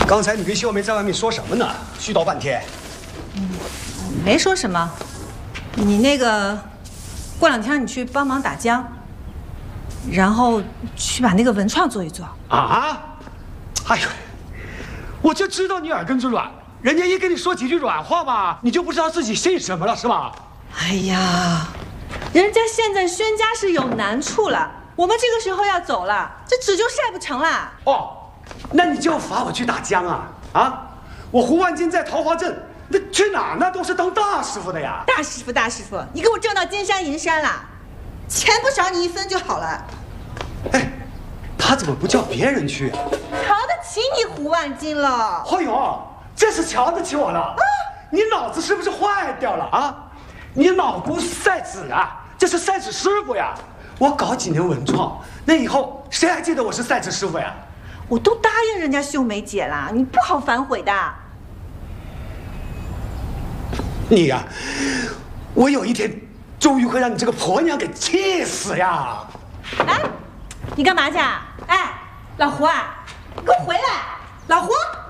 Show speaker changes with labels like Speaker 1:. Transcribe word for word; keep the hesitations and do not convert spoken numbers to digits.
Speaker 1: 刚才你跟秀梅在外面说什么呢？絮叨半天。
Speaker 2: 嗯，没说什么。你那个，过两天你去帮忙打浆，然后去把那个文创做一做。
Speaker 1: 啊？哎呦，我就知道你耳根子软，人家一跟你说几句软话吧，你就不知道自己信什么了，是吧？
Speaker 2: 哎呀，人家现在宣家是有难处了，我们这个时候要走了，这纸就晒不成了。
Speaker 1: 哦。 那你就罚我去打浆啊！啊，我胡万金在桃花镇，那去哪儿那都是当大师傅的呀。
Speaker 2: 大师傅，大师傅，你给我挣到金山银山了，钱不少你一分就好了。
Speaker 1: 哎，他怎么不叫别人去？
Speaker 2: 瞧得起你胡万金了。
Speaker 1: 哎呦，这是瞧得起我了啊！你脑子是不是坏掉了啊？你老姑赛纸啊，这是赛纸师傅呀。我搞几年文创，那以后谁还记得我是赛纸师傅呀？
Speaker 2: 我都答应人家秀梅姐了，你不好反悔的。
Speaker 1: 你呀、啊，我有一天终于会让你这个婆娘给气死呀！
Speaker 2: 哎，你干嘛去啊？哎，老胡啊，你给我回来！老胡。